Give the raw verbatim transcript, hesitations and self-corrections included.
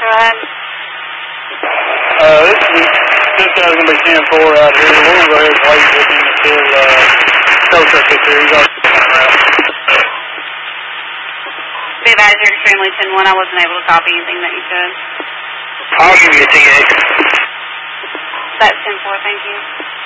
Go ahead. Uh, this is, this guy's going to be ten four out here. We're going to go ahead and wait with him until, uh, tow truck gets here. He's already on the route. Be advised you're extremely ten one. I wasn't able to copy anything that you said. I'll give you a T X. That's ten four, thank you.